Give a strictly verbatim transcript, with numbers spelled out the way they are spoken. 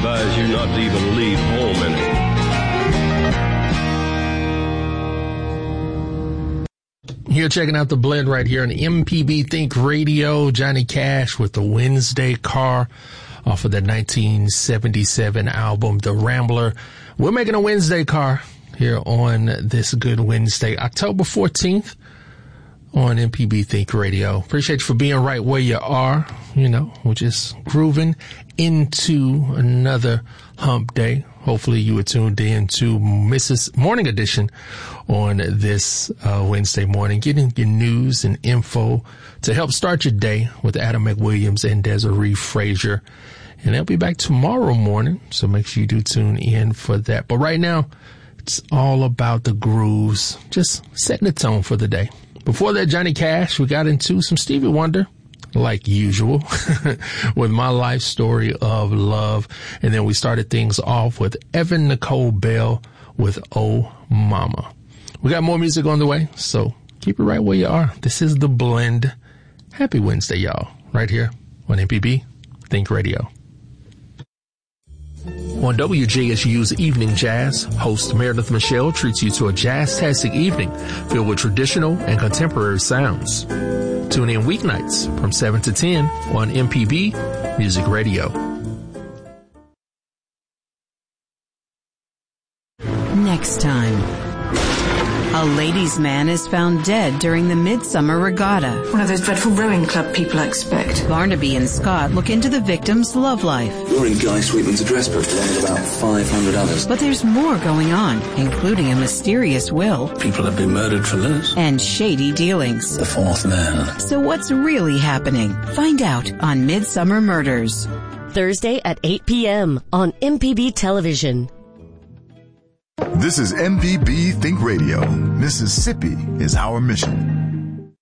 advise you not to even leave home in it. You're checking out the blend right here on M P B Think Radio. Johnny Cash with the Wednesday Car off of the nineteen seventy-seven album, The Rambler. We're making a Wednesday Car here on this good Wednesday, October fourteenth on M P B Think Radio. Appreciate you for being right where you are. You know, we're just grooving into another hump day. Hopefully you were tuned in to Missus Morning Edition on this uh, Wednesday morning, getting your news and info to help start your day with Adam McWilliams and Desiree Frazier. And they'll be back tomorrow morning, so make sure you do tune in for that. But right now, it's all about the grooves, just setting the tone for the day. Before that, Johnny Cash, we got into some Stevie Wonder, like usual, with My Life Story of Love. And then we started things off with Evan Nicole Bell with Oh Mama. We got more music on the way, so keep it right where you are. This is The Blend. Happy Wednesday, y'all, right here on M P B Think Radio. On W J S U's Evening Jazz, host Meredith Michelle treats you to a jazz-tastic evening filled with traditional and contemporary sounds. Tune in weeknights from seven to ten on M P B Music Radio. Next time. A ladies' man is found dead during the Midsummer Regatta. One of those dreadful rowing club people I expect. Barnaby and Scott look into the victim's love life. You're in Guy Sweetman's address book along with about five hundred others. But there's more going on, including a mysterious will. People have been murdered for less. And shady dealings. The fourth man. So what's really happening? Find out on Midsummer Murders. Thursday at eight p.m. on M P B Television. This is M P B Think Radio. Mississippi is our mission.